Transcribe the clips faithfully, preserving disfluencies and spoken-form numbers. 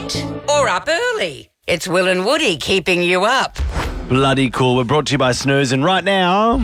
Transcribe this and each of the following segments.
late or up early. It's Will and Woody keeping you up. Bloody cool. We're brought to you by Snooze, and right now,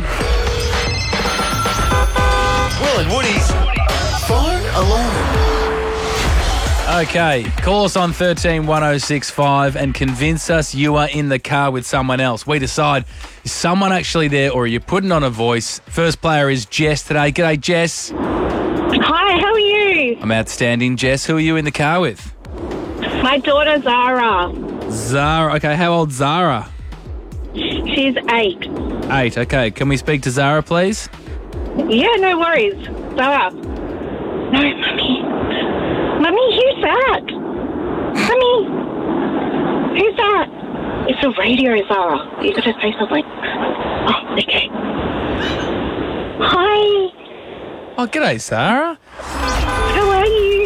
Will and Woody's Phone Alone. Okay, call us on thirteen one oh six five and convince us you are in the car with someone else. We decide, is someone actually there or are you putting on a voice? First player is Jess today. G'day, Jess. Hi, how are you? I'm outstanding. Jess, who are you in the car with? My daughter Zara. Zara. Okay, how old Zara? She's eight. Eight. Okay, can we speak to Zara, please? Yeah, no worries. Zara. No, Mummy. Mummy, who's that? Mummy, who's that? It's a radio, Zara. You gotta say something. Oh, okay. Hi. Oh, g'day, Zara. How are you?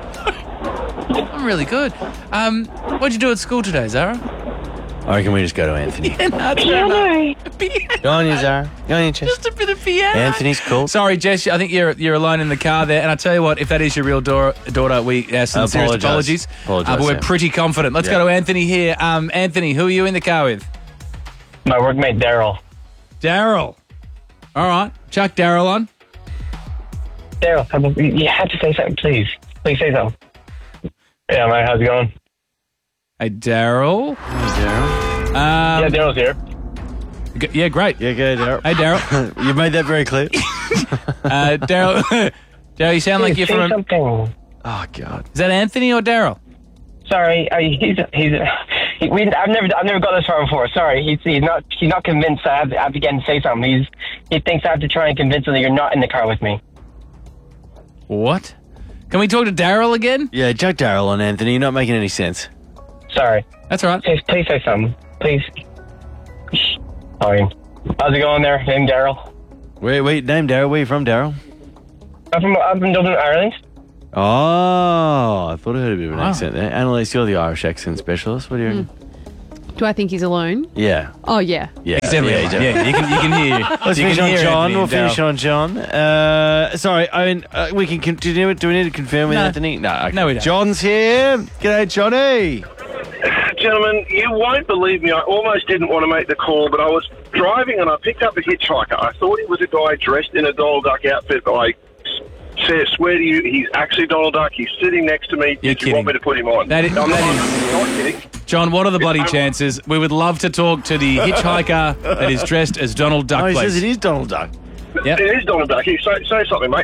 I'm really good. Um, what'd you do at school today, Zara? I reckon we just go to Anthony. Piano. Go on, you, Zara. Go on, you, Jess. Just a bit of piano. Anthony's cool. Sorry, Jess. I think you're you're alone in the car there. And I tell you what, if that is your real daughter, daughter we ask some serious Apologise. apologies. Apologise, Uh, but we're Sam. pretty confident. Let's Yeah. go to Anthony here. Um, Anthony, who are you in the car with? My workmate Daryl. Daryl. All right, chuck Daryl on. Daryl, how about- you had to say something, please. Please say something. Yeah, man, how's it going? Hey, Daryl. Hey, Daryl. Um, Yeah, Daryl's here. g- yeah, great. Yeah, go, Daryl. Hey, Daryl. You made that very clear. uh, Daryl. Daryl, you sound like Please you're say from. something. Oh, God. Is that Anthony or Daryl? Sorry, I, he's he's. He, we, I've never I've never got this far before. Sorry, he's he's not he's not convinced. I have, to, I have to get him to say something. He's he thinks I have to try and convince him that you're not in the car with me. What? Can we talk to Daryl again? Yeah, chuck Daryl on, Anthony. You're not making any sense. Sorry. That's all right. Please, please say something. Please. Sorry. How's it going there? Name Daryl. Wait, wait, name Daryl. Where are you from, Daryl? I'm from I'm from Dublin, Ireland. Oh, I thought I heard a bit of an Wow. accent there. Annalise, you're the Irish accent specialist. What do you reckon? Do I think he's alone? Yeah. Oh, yeah. Yeah. He's definitely yeah, on. definitely. Yeah, you can, you can hear. Let's you finish can on hear John. Anthony We'll and finish Daryl. on John. Uh, sorry, I mean, uh, we can continue. Do we need to confirm with No. Anthony? No, okay. No, we don't. John's here. G'day, Johnny. Gentlemen, you won't believe me. I almost didn't want to make the call, but I was driving and I picked up a hitchhiker. I thought he was a guy dressed in a Donald Duck outfit, but I say, swear to you, he's actually Donald Duck. He's sitting next to me. You're Did you want me kidding. to put him on? That is- I'm that not, is- not kidding. John, what are the bloody chances? We would love to talk to the hitchhiker that is dressed as Donald Duck, Oh, he please. says it is Donald Duck. Yep. It is Donald Duck. You say, say something, mate.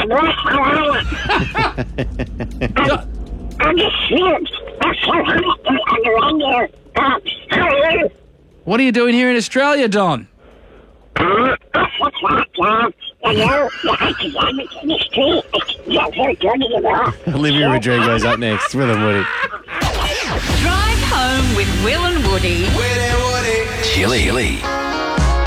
Jo- I'm just scared. I'm so hot and around there. Uh, how are you? What are you doing here in Australia, Don? Uh, what's that, John? I know. I can find it in the street. Yeah, very dirty, you know. Olivia Rodrigo's up next. Will and Woody. Drive home with Will and Woody. Chilly.